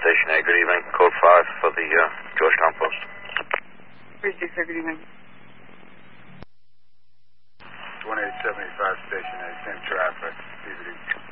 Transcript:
Station A, good evening. Code 5 for the Georgetown Post. 36, good evening. 2875 Station A, same traffic.